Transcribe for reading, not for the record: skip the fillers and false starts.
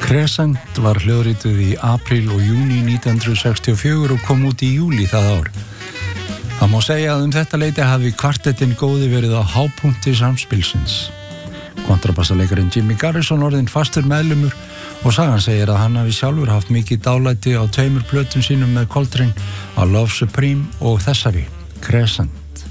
Crescent var hljóðrituð í apríl og júní 1964 og kom út í júlí það ár. Það má segja að þetta leyti hafi kvartettinn góði verið á hápunkti samspilsins. Kontrabassaleikarin Jimmy Garrison orðinn fastur meðlimur og sagan segir að hann hafi sjálfur haft mikið dálæti á 2 plötum sínum með Coltrane, á Love Supreme og þessari, Crescent.